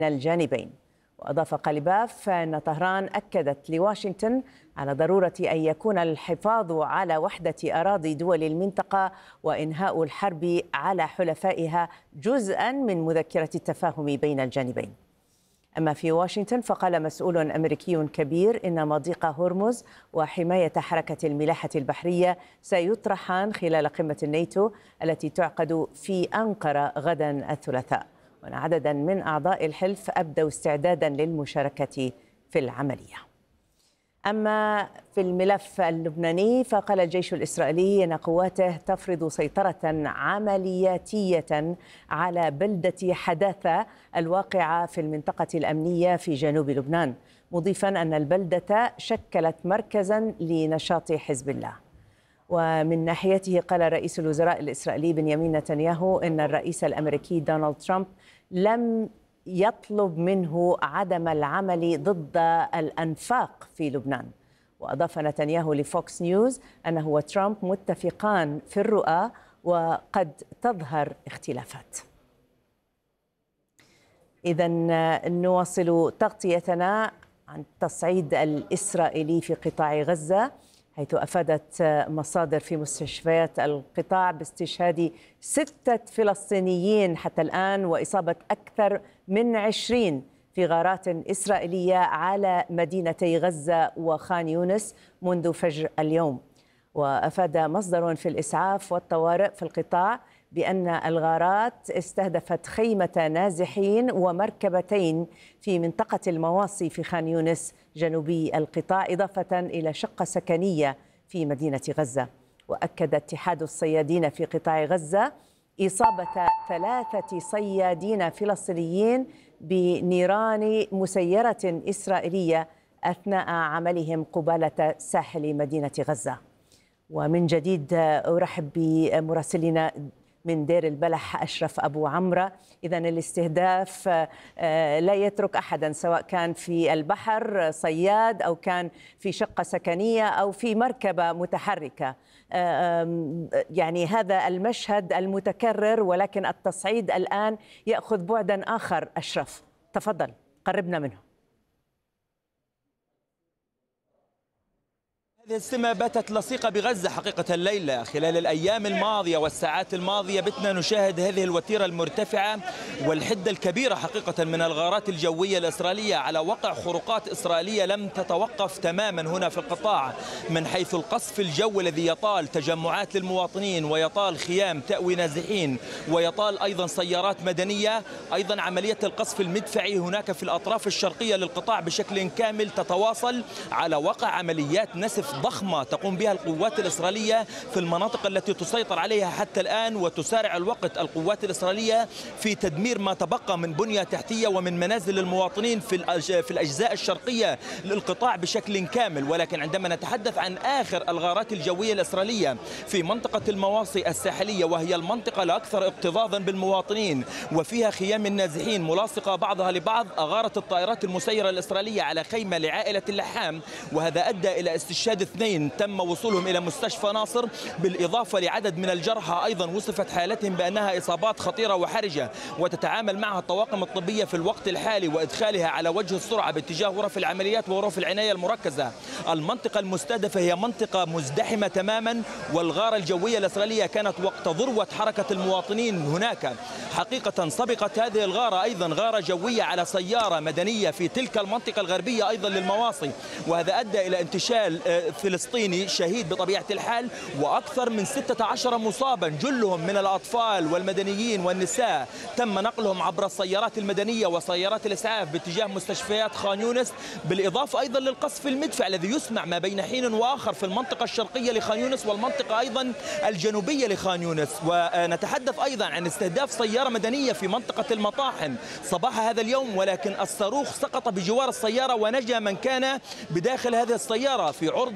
الجانبين. وأضاف قليباف أن طهران أكدت لواشنطن على ضرورة أن يكون الحفاظ على وحدة أراضي دول المنطقة وإنهاء الحرب على حلفائها جزءا من مذكرة التفاهم بين الجانبين. أما في واشنطن فقال مسؤول أمريكي كبير إن مضيق هرمز وحماية حركة الملاحة البحرية سيطرحان خلال قمة الناتو التي تعقد في أنقرة غدا الثلاثاء، وأن عددا من أعضاء الحلف أبدوا استعدادا للمشاركة في العملية. أما في الملف اللبناني فقال الجيش الإسرائيلي أن قواته تفرض سيطرة عملياتية على بلدة حداثة الواقعة في المنطقة الأمنية في جنوب لبنان، مضيفا أن البلدة شكلت مركزا لنشاط حزب الله. ومن ناحيته قال رئيس الوزراء الإسرائيلي بنيامين نتنياهو أن الرئيس الأمريكي دونالد ترامب لم يطلب منه عدم العمل ضد الأنفاق في لبنان. وأضاف نتنياهو لفوكس نيوز أنه وترامب متفقان في الرؤى وقد تظهر اختلافات. إذن نواصل تغطيتنا عن التصعيد الإسرائيلي في قطاع غزة، حيث أفادت مصادر في مستشفيات القطاع باستشهاد 6 فلسطينيين حتى الآن وإصابة أكثر من 20 في غارات إسرائيلية على مدينتي غزة وخان يونس منذ فجر اليوم. وأفاد مصدر في الإسعاف والطوارئ في القطاع بأن الغارات استهدفت خيمة نازحين ومركبتين في منطقة المواصي في خان يونس جنوبي القطاع، إضافة إلى شقة سكنية في مدينة غزة. وأكد اتحاد الصيادين في قطاع غزة إصابة 3 صيادين فلسطينيين بنيران مسيرة إسرائيلية أثناء عملهم قبالة ساحل مدينة غزة. ومن جديد أرحب بمراسلنا من دير البلح أشرف أبو عمرة. إذن الاستهداف لا يترك أحدا، سواء كان في البحر صياد أو كان في شقة سكنية أو في مركبة متحركة، يعني هذا المشهد المتكرر، ولكن التصعيد الآن يأخذ بعدا آخر. أشرف تفضل قربنا منه. هذه السمة باتت لصيقة بغزة حقيقة الليلة. خلال الأيام الماضية والساعات الماضية بتنا نشاهد هذه الوتيرة المرتفعة والحدة الكبيرة حقيقة من الغارات الجوية الإسرائيلية على وقع خروقات إسرائيلية لم تتوقف تماما هنا في القطاع، من حيث القصف الجوي الذي يطال تجمعات للمواطنين ويطال خيام تأوي نازحين ويطال أيضا سيارات مدنية. أيضا عملية القصف المدفعي هناك في الأطراف الشرقية للقطاع بشكل كامل تتواصل على وقع عمليات نسف ضخمة تقوم بها القوات الإسرائيلية في المناطق التي تسيطر عليها حتى الآن، وتسارع الوقت القوات الإسرائيلية في تدمير ما تبقى من بنية تحتية ومن منازل المواطنين في الأجزاء الشرقية للقطاع بشكل كامل. ولكن عندما نتحدث عن آخر الغارات الجوية الإسرائيلية في منطقة المواصي الساحلية، وهي المنطقة الأكثر اكتظاظا بالمواطنين وفيها خيام النازحين ملاصقة بعضها لبعض، أغارت الطائرات المسيرة الإسرائيلية على خيمة لعائلة اللحام، وهذا أدى إلى استشهاد 2 تم وصولهم إلى مستشفى ناصر، بالإضافة لعدد من الجرحى أيضا وصفت حالتهم بأنها إصابات خطيرة وحرجة، وتتعامل معها الطواقم الطبية في الوقت الحالي وإدخالها على وجه السرعة باتجاه غرف العمليات وغرف العناية المركزة. المنطقة المستهدفة هي منطقة مزدحمة تماما، والغارة الجوية الإسرائيلية كانت وقت ذروة حركة المواطنين هناك. حقيقة سبقت هذه الغارة أيضا غارة جوية على سيارة مدنية في تلك المنطقة الغربية أيضا للمواصي، وهذا أدى إلى انتشال فلسطيني شهيد بطبيعة الحال وأكثر من 16 مصابا، جلهم من الأطفال والمدنيين والنساء. تم نقلهم عبر السيارات المدنية وسيارات الإسعاف باتجاه مستشفيات خان يونس، بالإضافة أيضا للقصف المدفع الذي يسمع ما بين حين وآخر في المنطقة الشرقية لخان يونس والمنطقة أيضا الجنوبية لخان يونس. ونتحدث أيضا عن استهداف سيارة مدنية في منطقة المطاحن صباح هذا اليوم، ولكن الصاروخ سقط بجوار السيارة ونجا من كان بداخل هذه السيارة في عرض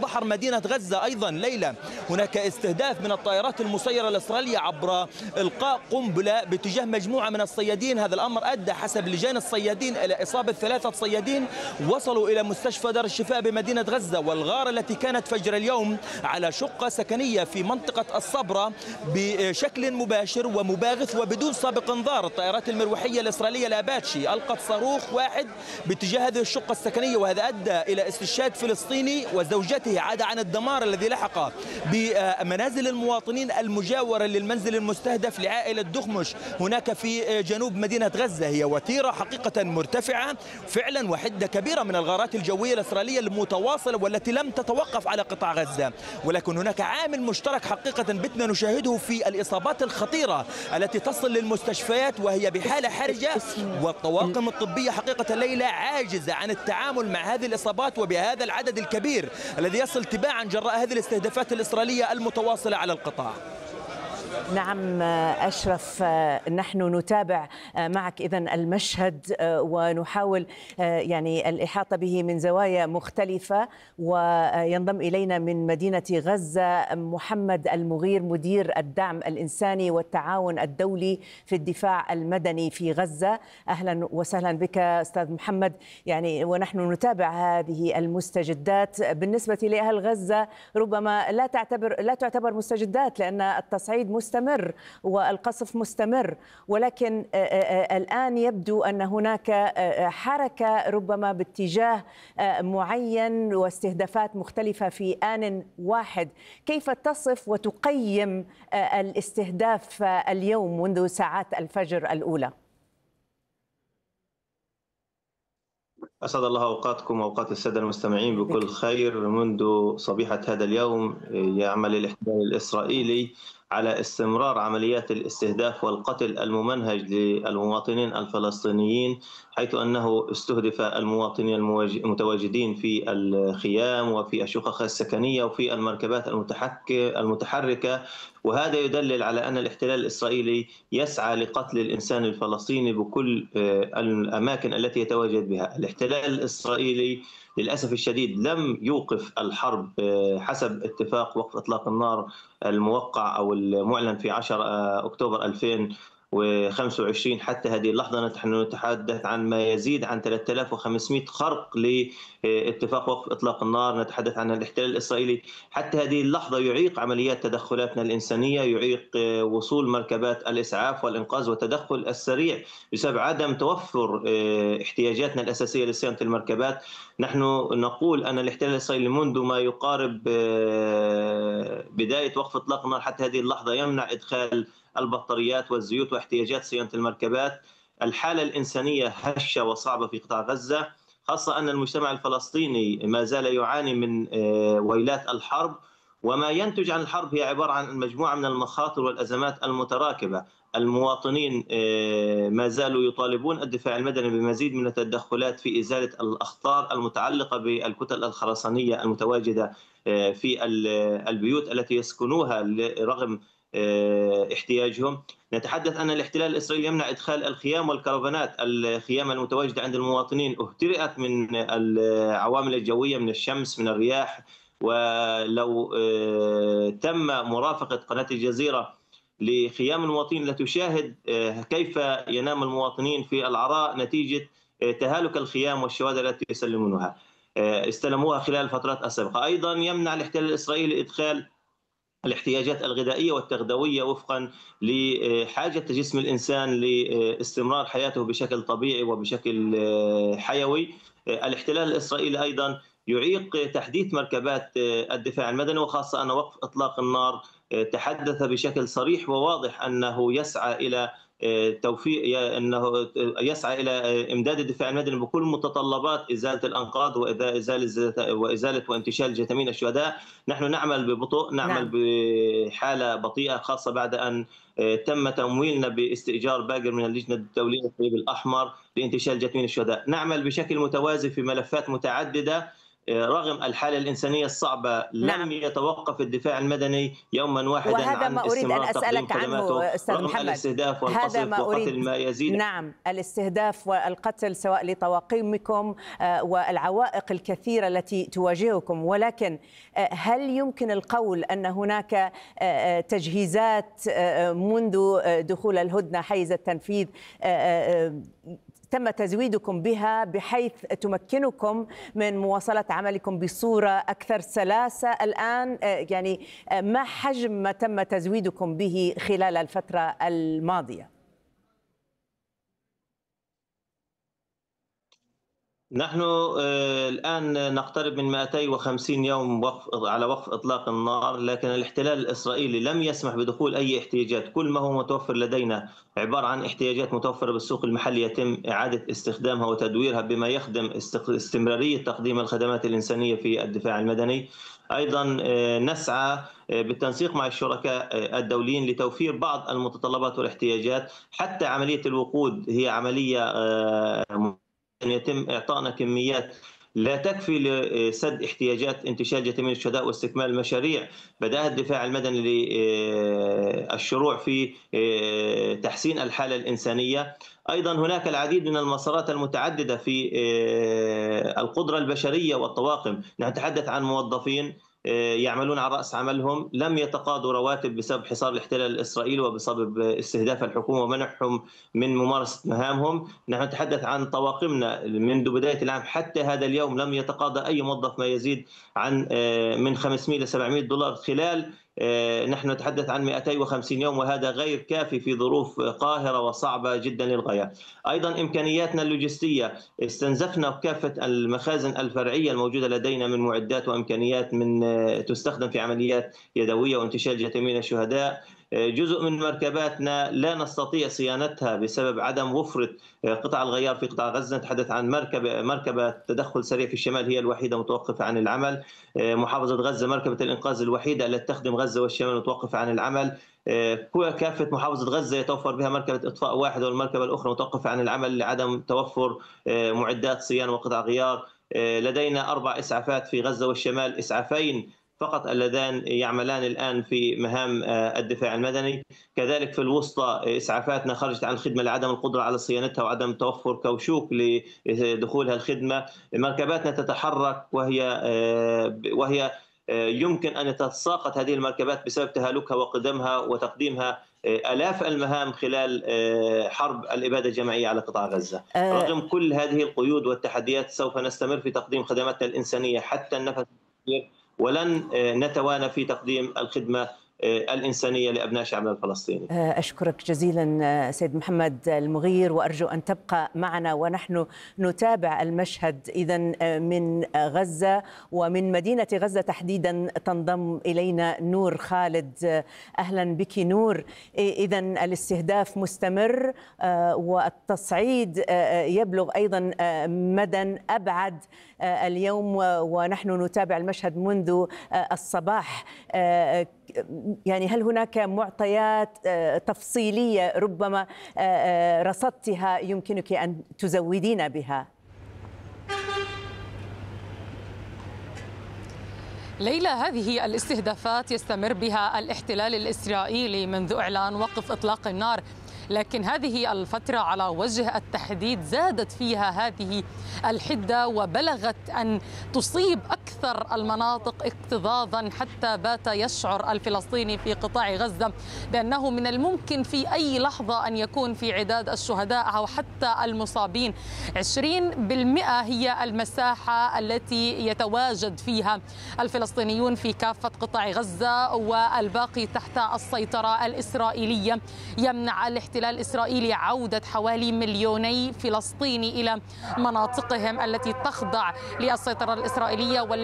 بحر مدينة غزة. أيضا ليلى هناك استهداف من الطائرات المسيرة الإسرائيلية عبر إلقاء قنبلة باتجاه مجموعة من الصيادين. هذا الأمر أدى حسب لجان الصيادين إلى إصابة 3 صيادين وصلوا إلى مستشفى دار الشفاء بمدينة غزة. والغارة التي كانت فجر اليوم على شقة سكنية في منطقة الصبرة بشكل مباشر ومباغث وبدون سابق انذار، الطائرات المروحية الإسرائيلية الأباتشي ألقت صاروخ واحد باتجاه هذه الشقة السكنية، وهذا أدى إلى استشهاد فلسطيني وزوجته، عدا عن الدمار الذي لحق بمنازل المواطنين المجاورة للمنزل المستهدف لعائلة دخمش هناك في جنوب مدينة غزة. هي وتيرة حقيقة مرتفعة فعلا وحدة كبيرة من الغارات الجوية الإسرائيلية المتواصلة والتي لم تتوقف على قطاع غزة، ولكن هناك عامل مشترك حقيقة بتنا نشاهده في الإصابات الخطيرة التي تصل للمستشفيات وهي بحالة حرجة، والطواقم الطبية حقيقة ليلى عاجزة عن التعامل مع هذه الإصابات وبهذا العدد الكبير الذي يصل تباعا جراء هذه الاستهدافات الإسرائيلية المتواصلة على القطاع. نعم أشرف، نحن نتابع معك إذن المشهد ونحاول يعني الإحاطة به من زوايا مختلفة. وينضم إلينا من مدينة غزة محمد المغير مدير الدعم الإنساني والتعاون الدولي في الدفاع المدني في غزة. أهلا وسهلا بك أستاذ محمد. يعني ونحن نتابع هذه المستجدات بالنسبة لأهل غزة ربما لا تعتبر مستجدات لأن التصعيد مستمر والقصف مستمر، ولكن الآن يبدو أن هناك حركة ربما باتجاه معين واستهدافات مختلفة في آن واحد. كيف تصف وتقيم الاستهداف اليوم منذ ساعات الفجر الأولى؟ أسعد الله أوقاتكم وأوقات السادة المستمعين بكل خير. منذ صبيحة هذا اليوم يعمل الاحتلال الإسرائيلي على استمرار عمليات الاستهداف والقتل الممنهج للمواطنين الفلسطينيين، حيث أنه استهدف المواطنين المتواجدين في الخيام وفي الشقق السكنية وفي المركبات المتحركة. وهذا يدلل على أن الاحتلال الإسرائيلي يسعى لقتل الإنسان الفلسطيني بكل الأماكن التي يتواجد بها. الاحتلال الإسرائيلي للأسف الشديد لم يوقف الحرب حسب اتفاق وقف إطلاق النار الموقع أو المعلن في 10 أكتوبر 2025 حتى هذه اللحظة. نحن نتحدث عن ما يزيد عن 3500 خرق لاتفاق وقف إطلاق النار. نتحدث عن الاحتلال الإسرائيلي حتى هذه اللحظة يعيق عمليات تدخلاتنا الإنسانية، يعيق وصول مركبات الإسعاف والإنقاذ والتدخل السريع بسبب عدم توفر احتياجاتنا الأساسية لصيانة المركبات. نحن نقول أن الاحتلال الإسرائيلي منذ ما يقارب بداية وقف إطلاق النار حتى هذه اللحظة يمنع إدخال البطاريات والزيوت واحتياجات صيانة المركبات. الحالة الإنسانية هشة وصعبة في قطاع غزة، خاصة أن المجتمع الفلسطيني ما زال يعاني من ويلات الحرب، وما ينتج عن الحرب هي عبارة عن مجموعة من المخاطر والأزمات المتراكبة. المواطنين ما زالوا يطالبون الدفاع المدني بمزيد من التدخلات في إزالة الأخطار المتعلقة بالكتل الخرسانية المتواجدة في البيوت التي يسكنوها رغم احتياجهم. نتحدث أن الاحتلال الإسرائيلي يمنع إدخال الخيام والكرفانات. الخيام المتواجدة عند المواطنين اهترئت من العوامل الجوية، من الشمس، من الرياح. ولو تم مرافقة قناة الجزيرة لخيام المواطنين التي تشاهد كيف ينام المواطنين في العراء نتيجة تهالك الخيام والشوادر التي يسلمونها استلموها خلال الفترات السابقة. أيضا يمنع الاحتلال الإسرائيلي إدخال الاحتياجات الغذائية والتغذوية وفقا لحاجة جسم الإنسان لاستمرار حياته بشكل طبيعي وبشكل حيوي. الاحتلال الإسرائيلي أيضا يعيق تحديث مركبات الدفاع المدني، وخاصة أن وقف إطلاق النار تحدث بشكل صريح وواضح أنه يسعى إلى يسعى إلى إمداد الدفاع المدني بكل متطلبات إزالة الأنقاض وإزالة وانتشال جثامين الشهداء. نحن نعمل ببطء، نعمل بحالة بطيئة، خاصة بعد أن تم تمويلنا باستئجار باقر من اللجنة الدولية للصليب الأحمر لانتشال جثامين الشهداء. نعمل بشكل متوازي في ملفات متعددة رغم الحالة الإنسانية الصعبة لم يتوقف الدفاع المدني يوما واحدا وهذا عن ما أريد أن أسألك عنه أستاذ رغم محمد. الاستهداف والقصف وقتل ما يزيد. نعم، الاستهداف والقتل سواء لطواقمكم والعوائق الكثيرة التي تواجهكم، ولكن هل يمكن القول أن هناك تجهيزات منذ دخول الهدنة حيز التنفيذ تم تزويدكم بها بحيث تمكنكم من مواصلة عملكم بصورة أكثر سلاسة الآن؟ يعني ما حجم ما تم تزويدكم به خلال الفترة الماضية؟ نحن الآن نقترب من 250 يوم على وقف إطلاق النار، لكن الاحتلال الإسرائيلي لم يسمح بدخول أي احتياجات. كل ما هو متوفر لدينا عبارة عن احتياجات متوفرة بالسوق المحلي يتم إعادة استخدامها وتدويرها بما يخدم استمرارية تقديم الخدمات الإنسانية في الدفاع المدني. أيضا نسعى بالتنسيق مع الشركاء الدوليين لتوفير بعض المتطلبات والاحتياجات. حتى عملية الوقود هي عملية أن يتم إعطائنا كميات لا تكفي لسد احتياجات انتشال جميع الشهداء واستكمال المشاريع. بدأ الدفاع المدني للشروع في تحسين الحالة الإنسانية. أيضا هناك العديد من المسارات المتعددة في القدرة البشرية والطواقم. نتحدث عن موظفين يعملون على رأس عملهم لم يتقاضوا رواتب بسبب حصار الاحتلال الإسرائيلي وبسبب استهداف الحكومة ومنعهم من ممارسة مهامهم. نحن نتحدث عن طواقمنا منذ بداية العام حتى هذا اليوم لم يتقاضى أي موظف ما يزيد عن من 500 إلى 700 دولار خلال نحن نتحدث عن 250 يوم، وهذا غير كافي في ظروف قاهرة وصعبة جدا للغاية. أيضا إمكانياتنا اللوجستية، استنزفنا كافة المخازن الفرعية الموجودة لدينا من معدات وإمكانيات من تستخدم في عمليات يدوية وانتشال جثامين الشهداء. جزء من مركباتنا لا نستطيع صيانتها بسبب عدم وفرة قطع الغيار في قطاع غزة. نتحدث عن مركبة تدخل سريع في الشمال هي الوحيدة متوقفة عن العمل. محافظة غزة مركبة الإنقاذ الوحيدة التي تخدم غزة والشمال متوقفة عن العمل. كافة محافظة غزة يتوفر بها مركبة إطفاء واحدة والمركبة الأخرى متوقفة عن العمل لعدم توفر معدات صيانة وقطع غيار. لدينا 4 إسعافات في غزة والشمال، إسعافين فقط اللذان يعملان الآن في مهام الدفاع المدني. كذلك في الوسطى إسعافاتنا خرجت عن الخدمة لعدم القدرة على صيانتها وعدم توفر كوشوك لدخولها الخدمة. مركباتنا تتحرك وهي يمكن أن تتساقط هذه المركبات بسبب تهالكها وقدمها وتقديمها آلاف المهام خلال حرب الإبادة الجماعية على قطاع غزة. رغم كل هذه القيود والتحديات سوف نستمر في تقديم خدماتنا الإنسانية حتى النفس الأخير، ولن نتوانى في تقديم الخدمة الإنسانية لأبناء شعبنا الفلسطيني. أشكرك جزيلا سيد محمد المغير، وأرجو أن تبقى معنا ونحن نتابع المشهد إذن من غزة ومن مدينة غزة تحديدا. تنضم إلينا نور خالد. أهلا بك نور. إذن الاستهداف مستمر والتصعيد يبلغ أيضا مدى أبعد اليوم، ونحن نتابع المشهد منذ الصباح. يعني هل هناك معطيات تفصيلية ربما رصدتها يمكنك أن تزودين بها؟ ليلى، هذه الاستهدافات يستمر بها الاحتلال الإسرائيلي منذ إعلان وقف إطلاق النار، لكن هذه الفترة على وجه التحديد زادت فيها هذه الحدة وبلغت أن تصيب أكثر المناطق اكتظاظا، حتى بات يشعر الفلسطيني في قطاع غزة بأنه من الممكن في أي لحظة أن يكون في عداد الشهداء أو حتى المصابين. 20% هي المساحة التي يتواجد فيها الفلسطينيون في كافة قطاع غزة، والباقي تحت السيطرة الإسرائيلية. يمنع الاحتلال الإسرائيلي عودة حوالي 2 مليون فلسطيني إلى مناطقهم التي تخضع للسيطرة الإسرائيلية والتي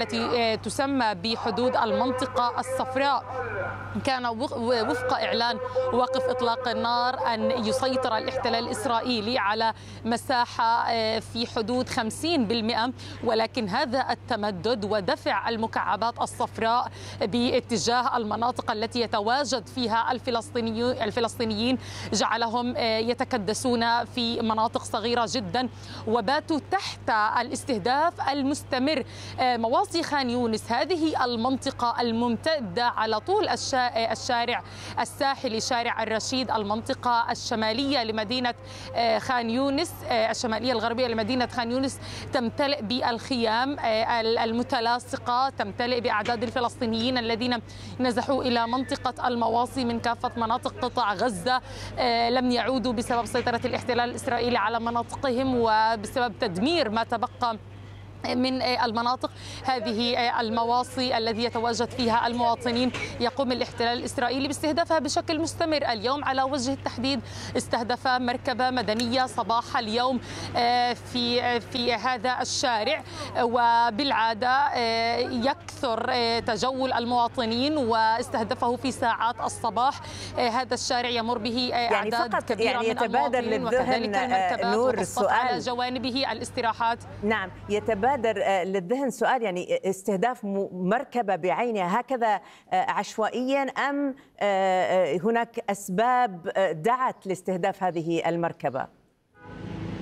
التي تسمى بحدود المنطقة الصفراء. كان وفق إعلان وقف إطلاق النار أن يسيطر الاحتلال الإسرائيلي على مساحة في حدود 50%، ولكن هذا التمدد ودفع المكعبات الصفراء باتجاه المناطق التي يتواجد فيها الفلسطينيين جعلهم يتكدسون في مناطق صغيرة جدا وباتوا تحت الاستهداف المستمر. مواصي خان يونس هذه المنطقة الممتدة على طول الشارع الساحلي، شارع الرشيد، المنطقة الشمالية لمدينة خان يونس، الشمالية الغربية لمدينة خان يونس، تمتلئ بالخيام المتلاصقة، تمتلئ بأعداد الفلسطينيين الذين نزحوا إلى منطقة المواصي من كافة مناطق قطاع غزة، لم يعودوا بسبب سيطرة الاحتلال الإسرائيلي على مناطقهم وبسبب تدمير ما تبقى من المناطق. هذه المواصي الذي يتواجد فيها المواطنين يقوم الاحتلال الإسرائيلي باستهدافها بشكل مستمر. اليوم على وجه التحديد استهدف مركبة مدنية صباح اليوم في هذا الشارع، وبالعادة يكثر تجول المواطنين واستهدفه في ساعات الصباح. هذا الشارع يمر به أعداد كبيرة من المواطنين، وكذلك المركبات نور السؤال على جوانبه الاستراحات. نعم، يتبادر للذهن سؤال، يعني استهداف مركبة بعينها هكذا عشوائيا أم هناك أسباب دعت لاستهداف هذه المركبة؟